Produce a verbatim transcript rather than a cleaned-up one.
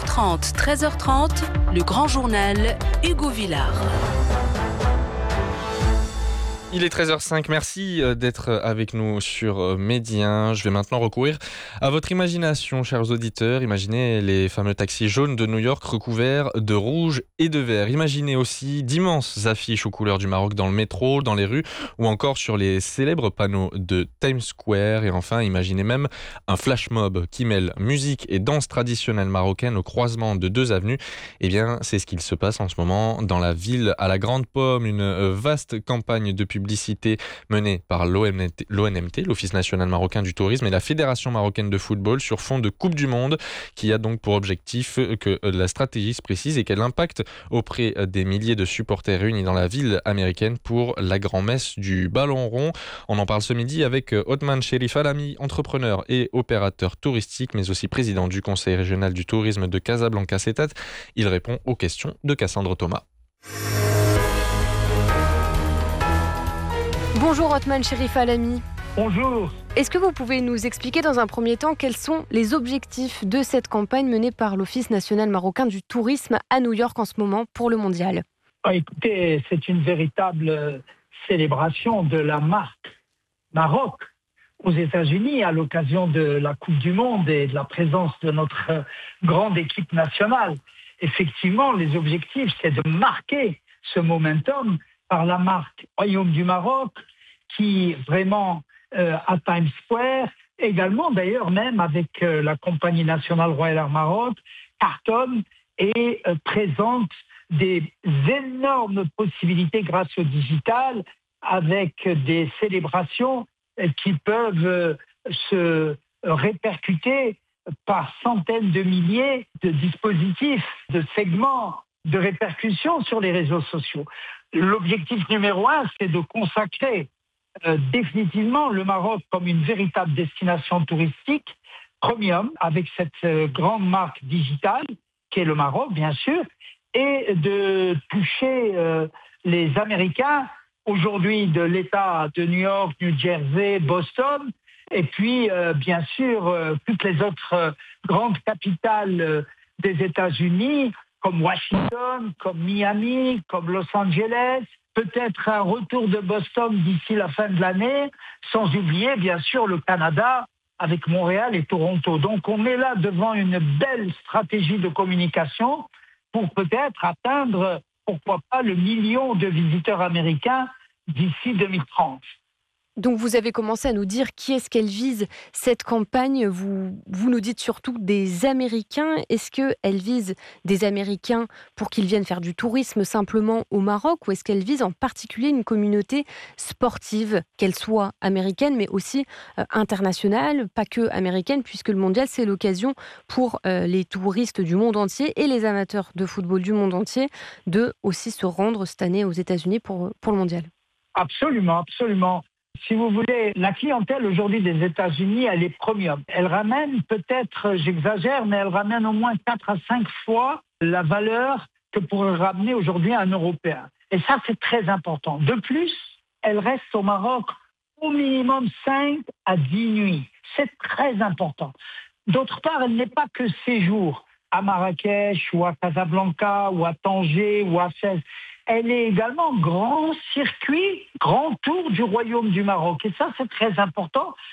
heures trente, treize heures trente, le grand journal Hugo Villard. Il est treize heures cinq, merci d'être avec nous sur Média. Je vais maintenant recourir à votre imagination, chers auditeurs. Imaginez les fameux taxis jaunes de New York recouverts de rouge et de vert. Imaginez aussi d'immenses affiches aux couleurs du Maroc dans le métro, dans les rues ou encore sur les célèbres panneaux de Times Square. Et enfin, imaginez même un flash mob qui mêle musique et danse traditionnelle marocaine au croisement de deux avenues. Eh bien, c'est ce qu'il se passe en ce moment dans la ville à la Grande Pomme, une vaste campagne de publicité publicité menée par l'O N M T, l'Office national marocain du tourisme, et la Fédération marocaine de football sur fond de Coupe du Monde, qui a donc pour objectif que la stratégie se précise et qu'elle impacte auprès des milliers de supporters réunis dans la ville américaine pour la grand-messe du ballon rond. On en parle ce midi avec Othman Cherif Alami, entrepreneur et opérateur touristique, mais aussi président du Conseil régional du tourisme de Casablanca-Cétat. Il répond aux questions de Cassandre Thomas. Bonjour Othman Cherif Alami. Bonjour. Est-ce que vous pouvez nous expliquer dans un premier temps quels sont les objectifs de cette campagne menée par l'Office national marocain du tourisme à New York en ce moment pour le mondial ? Ah, écoutez, c'est une véritable célébration de la marque Maroc aux États-Unis à l'occasion de la Coupe du Monde et de la présence de notre grande équipe nationale. Effectivement, les objectifs, c'est de marquer ce momentum par la marque Royaume du Maroc, qui vraiment euh, à Times Square, également d'ailleurs même avec euh, la compagnie nationale Royal Air Maroc, cartonne et euh, présente des énormes possibilités grâce au digital, avec des célébrations euh, qui peuvent euh, se répercuter par centaines de milliers de dispositifs, de segments, de répercussions sur les réseaux sociaux. L'objectif numéro un, c'est de consacrer euh, définitivement le Maroc comme une véritable destination touristique premium, avec cette euh, grande marque digitale qui est le Maroc, bien sûr, et de toucher euh, les Américains, aujourd'hui de l'État de New York, New Jersey, Boston, et puis euh, bien sûr euh, toutes les autres euh, grandes capitales euh, des États-Unis, comme Washington, comme Miami, comme Los Angeles, peut-être un retour de Boston d'ici la fin de l'année, sans oublier bien sûr le Canada avec Montréal et Toronto. Donc on est là devant une belle stratégie de communication pour peut-être atteindre, pourquoi pas, le million de visiteurs américains d'ici deux mille trente. Donc vous avez commencé à nous dire qui est-ce qu'elle vise cette campagne. Vous, vous nous dites surtout des Américains. Est-ce qu'elle vise des Américains pour qu'ils viennent faire du tourisme simplement au Maroc, ou est-ce qu'elle vise en particulier une communauté sportive, qu'elle soit américaine mais aussi euh, internationale, pas que américaine, puisque le mondial c'est l'occasion pour euh, les touristes du monde entier et les amateurs de football du monde entier de aussi se rendre cette année aux États-Unis pour, pour le mondial. Absolument, absolument. Si vous voulez, la clientèle aujourd'hui des États-Unis, elle est premium. Elle ramène peut-être, j'exagère, mais elle ramène au moins quatre à cinq fois la valeur que pourrait ramener aujourd'hui un Européen. Et ça, c'est très important. De plus, elle reste au Maroc au minimum cinq à dix nuits. C'est très important. D'autre part, elle n'est pas que séjour à Marrakech ou à Casablanca ou à Tanger ou à Fès. Elle est également grand circuit, grand tour du Royaume du Maroc. Et ça, c'est très important,